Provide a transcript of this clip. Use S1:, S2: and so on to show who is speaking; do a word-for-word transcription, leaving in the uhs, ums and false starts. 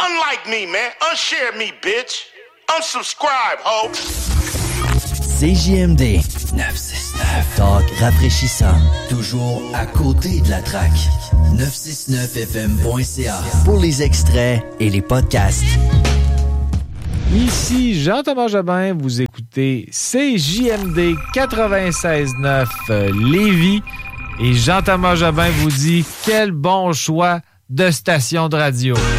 S1: Unlike me, man. Unshare me, bitch. Unsubscribe, ho.
S2: C J M D neuf six neuf. Talk rafraîchissant. Toujours à côté de la track. neuf cent soixante-neuf F M point C A pour les extraits et les podcasts.
S3: Ici Jean-Thomas Jobin, vous écoutez C J M D quatre-vingt-seize neuf euh, Lévis et Jean-Thomas Jobin vous dit quel bon choix de station de radio.